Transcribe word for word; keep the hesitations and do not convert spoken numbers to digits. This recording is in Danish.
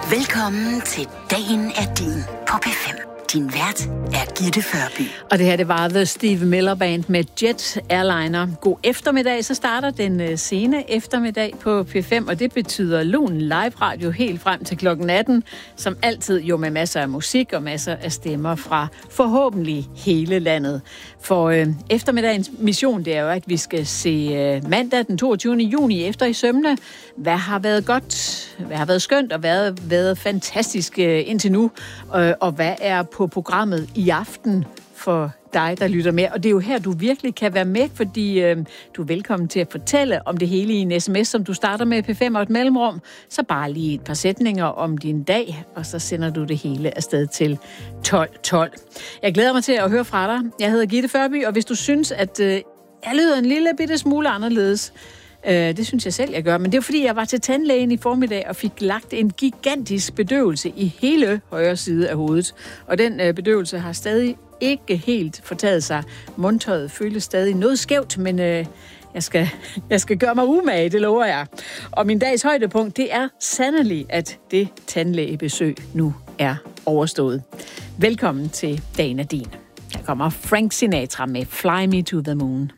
Velkommen til Dagen er din på P fem. Din vært er Gitte Førby. Og det her, det var The Steve Miller Band med Jet Airliner. God eftermiddag, så starter den sene eftermiddag på P fem, og det betyder lun live radio helt frem til klokken atten, som altid jo med masser af musik og masser af stemmer fra forhåbentlig hele landet. For øh, eftermiddagens mission, det er jo, at vi skal se øh, mandag den toogtyvende juni efter i sømne. Hvad har været godt, hvad har været skønt og hvad har været fantastisk øh, indtil nu, øh, og hvad er på programmet i aften for dig, der lytter med. Og det er jo her, du virkelig kan være med, fordi øh, du er velkommen til at fortælle om det hele i en sms, som du starter med P fem og et mellemrum. Så bare lige et par sætninger om din dag, og så sender du det hele afsted til tolv tolv. Jeg glæder mig til at høre fra dig. Jeg hedder Gitte Førby, og hvis du synes, at øh, jeg lyder en lille bitte smule anderledes, øh, det synes jeg selv, jeg gør, men det er fordi, jeg var til tandlægen i formiddag og fik lagt en gigantisk bedøvelse i hele højre side af hovedet. Og den øh, bedøvelse har stadig ikke helt fortaget sig. Mundtøjet føles stadig noget skævt, men øh, jeg, skal, jeg skal gøre mig umage, det lover jeg. Og min dags højdepunkt, det er sandelig, at det tandlægebesøg nu er overstået. Velkommen til Dagen er din. Her kommer Frank Sinatra med Fly Me to the Moon.